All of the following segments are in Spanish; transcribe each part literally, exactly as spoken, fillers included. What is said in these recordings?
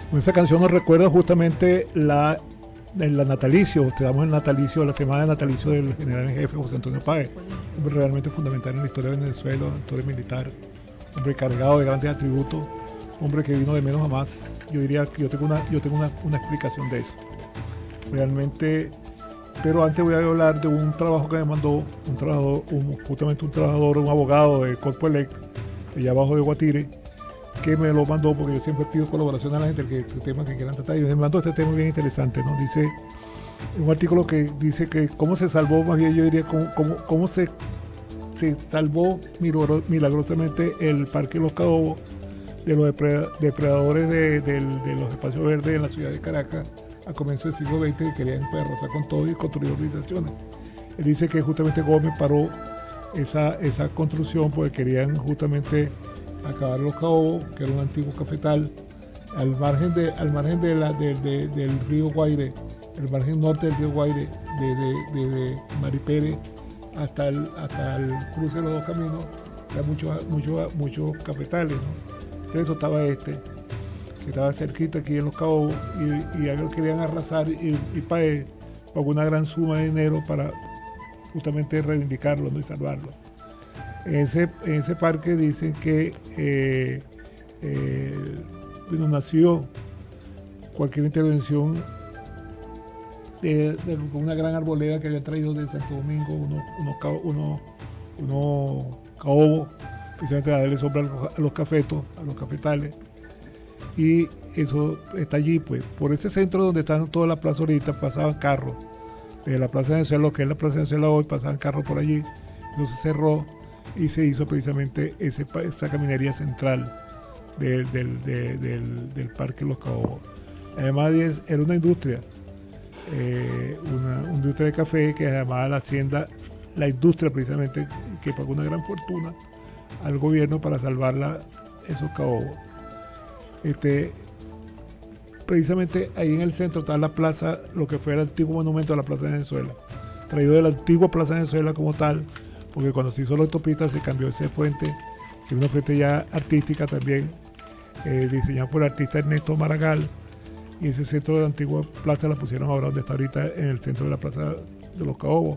Esa canción nos recuerda justamente la, el la natalicio, te damos el natalicio, la semana de natalicio del general en jefe José Antonio Páez, hombre realmente fundamental en la historia de Venezuela, en la historia militar, hombre cargado de grandes atributos, hombre que vino de menos a más. Yo diría que yo tengo una, yo tengo una, una explicación de eso. Realmente, pero antes voy a hablar de un trabajo que me mandó un trabajador, un, justamente un trabajador, un abogado de Corpo Elect, allá abajo de Guatire, que me lo mandó porque yo siempre pido colaboración a la gente, el, que, el tema que quieran tratar, y me mandó este tema bien interesante, ¿no? Dice, un artículo que dice que cómo se salvó, más bien yo diría, cómo, cómo, cómo se, se salvó milagrosamente el Parque Los Caobos de los depredadores de, de, de los espacios verdes en la ciudad de Caracas a comienzos del siglo veinte, que querían pues, arrasar con todo y construir urbanizaciones. Él dice que justamente Gómez paró esa, esa construcción porque querían justamente acabar Los Caobos, que era un antiguo cafetal, al margen, de, al margen de la, de, de, del río Guaire, el margen norte del río Guaire, desde de, de, de Maripere hasta el, hasta el cruce de los dos caminos, había muchos, muchos, muchos cafetales, ¿no? Entonces eso estaba este, que estaba cerquita aquí en Los Caobos, y, y ellos querían arrasar y, y Páez pagó una gran suma de dinero para justamente reivindicarlo, ¿no? Y salvarlo. En ese, en ese parque dicen que eh, eh, bueno, nació cualquier intervención de, de una gran arboleda que había traído de Santo Domingo, unos, unos, unos, unos caobos, precisamente a darle sombra a los cafetos, a los cafetales. Y eso está allí, pues. Por ese centro donde están todas las plazas ahorita, pasaban carros. Desde la Plaza de Venezuela, que es la Plaza de Venezuela hoy, pasaban carros por allí. Entonces se cerró y se hizo precisamente ese, esa caminería central del, del, de, del, del Parque Los Caobos. Además era una industria, eh, una, una industria de café que llamaba la hacienda, la industria precisamente, que pagó una gran fortuna al gobierno para salvarla, esos caobos. Este, precisamente ahí en el centro está la plaza, lo que fue el antiguo monumento de la Plaza de Venezuela, traído de la antigua Plaza de Venezuela como tal, porque cuando se hizo la autopista se cambió ese fuente, que es una fuente ya artística también, eh, diseñada por el artista Ernesto Maragall, y ese centro de la antigua plaza la pusieron ahora donde está ahorita, en el centro de la Plaza de los Caobos.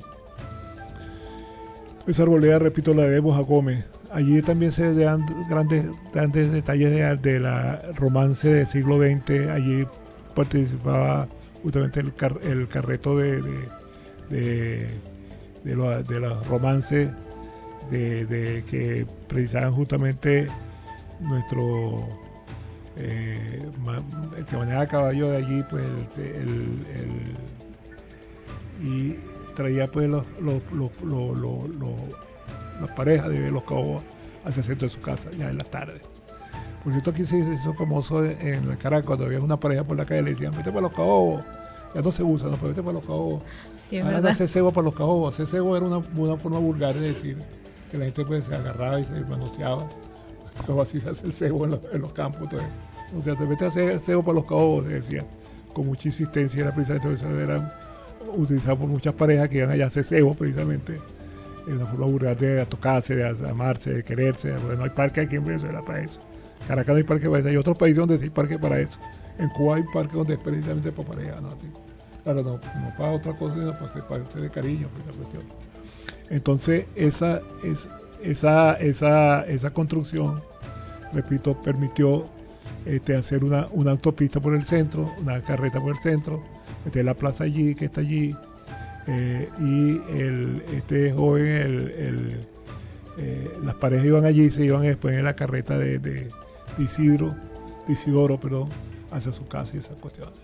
Esa arboleda, repito, la debemos a Gómez. Allí también se dan grandes, grandes detalles de, de la romance del siglo veinte. Allí participaba justamente el, car, el carreto de, de, de, de, lo, de los romances de, de que precisaban justamente nuestro eh, el que manejaba caballo de allí, pues el, el, el y traía pues los, los, los, los, los, los las parejas de Los Caobos hacia el centro de su casa, ya en la tarde. Por cierto, aquí se hizo famoso en la Caracas, cuando había una pareja por la calle, le decían, vete para Los Caobos. Ya no se usa, no, pero vete para Los Caobos. Sí, ahora no hacer cebo para Los Caobos. Hacer cebo era una, una forma vulgar de decir que la gente pues, se agarraba y se manoseaba. Como así se hace el cebo en los, en los campos. Entonces, o sea, te vete a hacer cebo para Los Caobos, se decía, con mucha insistencia. Era precisamente eso, eran utilizados por muchas parejas que iban allá a hacer cebo, precisamente. Es una forma vulgar de tocarse, de amarse, de quererse. Bueno, no hay parque aquí en Venezuela para eso. Caracas no hay parque para eso. Hay otros países donde sí hay parque para eso. En Cuba hay parque donde es precisamente para pareja, ¿no? Así. Claro, no, no para otra cosa, sino para hacer parque de cariño, pues, la cuestión. Entonces, esa, es, esa, esa, esa construcción, repito, permitió este, hacer una, una autopista por el centro, una carreta por el centro, meter la plaza allí, que está allí. Eh, y el, este joven, el, el, eh, las parejas iban allí, se iban después en la carreta de, de, de Isidro, de Isidoro, perdón, hacia su casa y esas cuestiones.